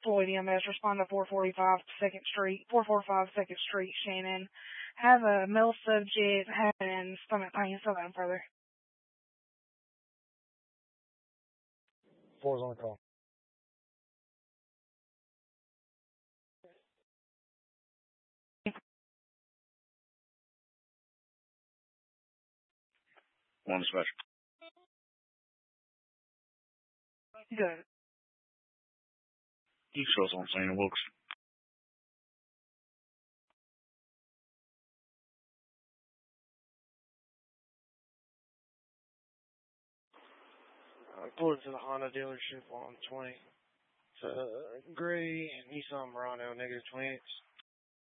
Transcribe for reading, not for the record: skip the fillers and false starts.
Floyd EMS, respond to 445 2nd Street, 445 2nd Street, Shannon. Have a male subject having stomach pain, so on further. 4's on the call. One special. Good. You show us on St. Wilkes. I pulled into the Honda dealership on 20. It's a gray Nissan Murano, -20.